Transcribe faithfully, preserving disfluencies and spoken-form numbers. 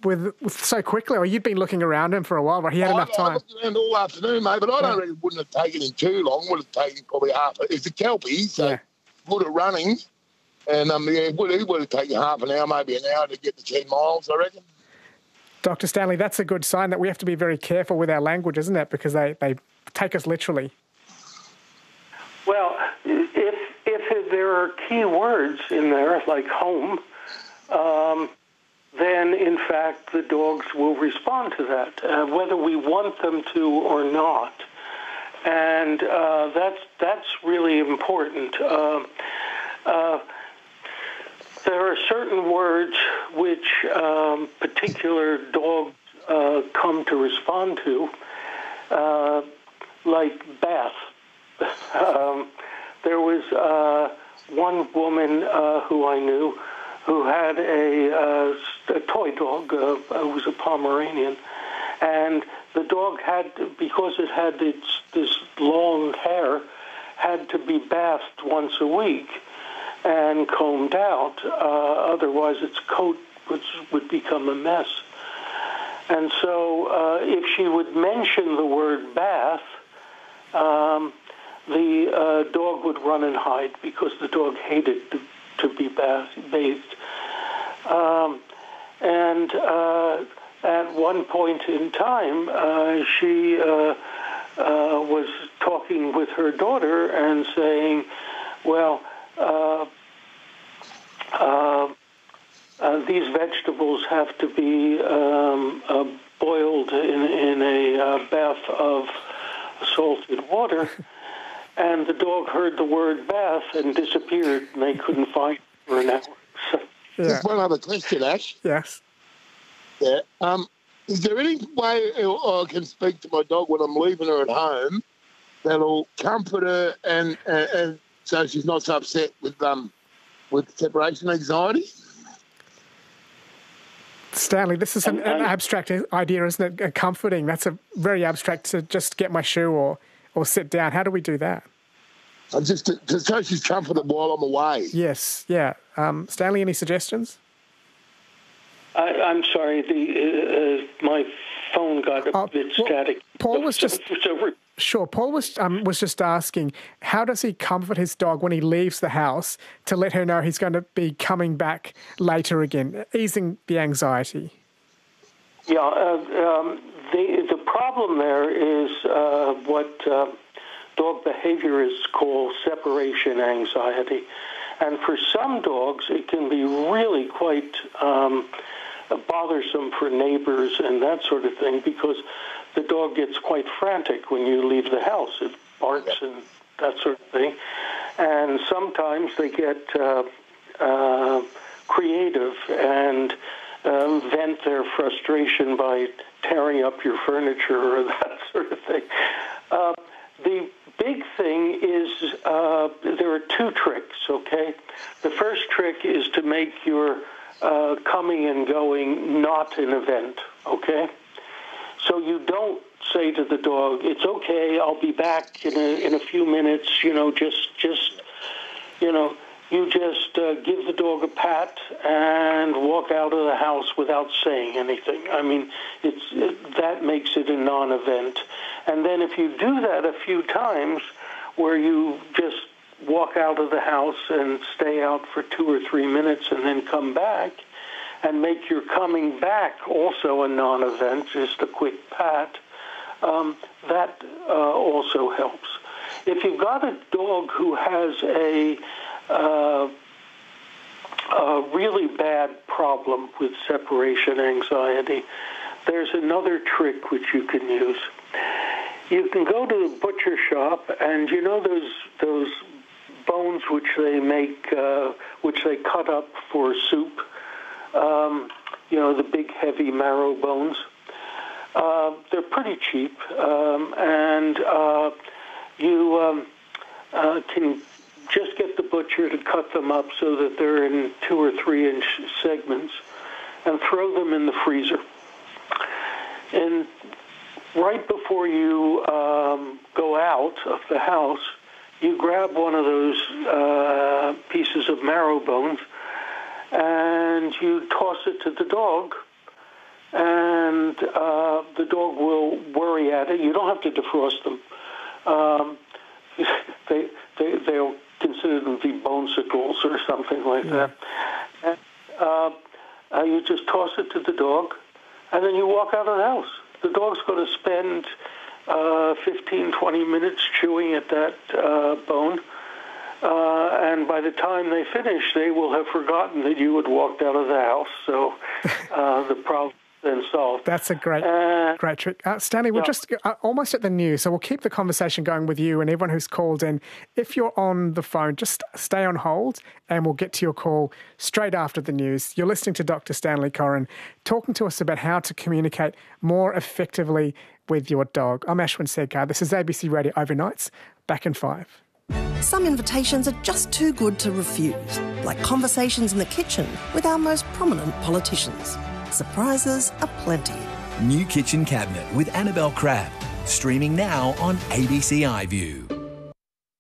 with, with so quickly? Or you'd been looking around him for a while, but he had I, enough I time. looked around all afternoon, mate, but I don't reckon it wouldn't have taken him too long. Would have taken probably half. It's a Kelpie, so Yeah. put it running, and um, yeah, it would, it would have taken half an hour, maybe an hour to get to ten miles, I reckon. Doctor Stanley, that's a good sign that we have to be very careful with our language, isn't it? Because they, they take us literally. Well, if if there are key words in there, like home, um, then, in fact, the dogs will respond to that, uh, whether we want them to or not. And uh, that's that's really important. Uh, uh, there are certain words which um, particular dogs uh, come to respond to, uh, like bath. um, there was uh, one woman uh, who I knew who had a, uh, a toy dog. Uh, it was a Pomeranian. And the dog had, to, because it had its, this long hair, had to be bathed once a week and combed out. Uh, otherwise, its coat would, would become a mess. And so uh, if she would mention the word bath, um, the uh, dog would run and hide because the dog hated to, to be bath, bathed. Um, and uh, at one point in time, uh, she uh, uh, was talking with her daughter and saying, well, uh, uh, uh, these vegetables have to be um, uh, boiled in, in a uh, bath of salted water. And the dog heard the word bath and disappeared, and they couldn't find it for an hour. So, Yeah. Just one other question, Ash. Yes. Yeah. Um, is there any way I can speak to my dog when I'm leaving her at home that'll comfort her and, and, and so she's not so upset with um with separation anxiety? Stanley, this is an, an abstract idea, isn't it? Comforting. That's a very abstract to just get my shoe or, or sit down. How do we do that? And just to, to so she's comforted while I'm away. Yes, yeah. Um, Stanley, any suggestions? I, I'm sorry, the uh, my phone got a Oh, bit well, static. Paul was So- just- so- Sure. Paul was um, was just asking, how does he comfort his dog when he leaves the house to let her know he's going to be coming back later again, easing the anxiety? Yeah, uh, um, the the problem there is uh, what uh, dog behaviorists call separation anxiety, and for some dogs it can be really quite um, bothersome for neighbors and that sort of thing because the dog gets quite frantic when you leave the house. It barks and that sort of thing, and sometimes they get uh, uh, creative and Um, vent their frustration by tearing up your furniture or that sort of thing. Uh, the big thing is uh, there are two tricks, okay? The first trick is to make your uh, coming and going not an event, okay? So you don't say to the dog, it's okay, I'll be back in a, in a few minutes, you know, just, just, you know, you just uh, give the dog a pat and walk out of the house without saying anything. I mean, it's it, that makes it a non-event. And then if you do that a few times where you just walk out of the house and stay out for two or three minutes and then come back and make your coming back also a non-event, just a quick pat, um, that uh, also helps. If you've got a dog who has a Uh, a really bad problem with separation anxiety, there's another trick which you can use. You can go to the butcher shop, and you know those those bones which they make, uh, which they cut up for soup. Um, you know, the big, heavy marrow bones. Uh, they're pretty cheap, um, and uh, you um, uh, can just get the butcher to cut them up so that they're in two or three inch segments and throw them in the freezer. And right before you um, go out of the house, you grab one of those uh, pieces of marrow bones and you toss it to the dog and uh, the dog will worry at it. You don't have to defrost them. Um, they, they, they'll consider them to be bonesicles or something like yeah. that. And, uh, uh, you just toss it to the dog, and then you walk out of the house. The dog's going to spend uh, fifteen, twenty minutes chewing at that uh, bone, uh, and by the time they finish, they will have forgotten that you had walked out of the house. So uh, the problem then solved. That's a great, uh, great trick. Uh, Stanley, we're yeah. just uh, almost at the news, so we'll keep the conversation going with you and everyone who's called in. If you're on the phone, just stay on hold and we'll get to your call straight after the news. You're listening to Doctor Stanley Coren talking to us about how to communicate more effectively with your dog. I'm Ashwin Sedkar. This is A B C Radio Overnights. Back in five. Some invitations are just too good to refuse, like conversations in the kitchen with our most prominent politicians. Surprises aplenty. New Kitchen Cabinet with Annabelle Crabb. Streaming now on A B C iView.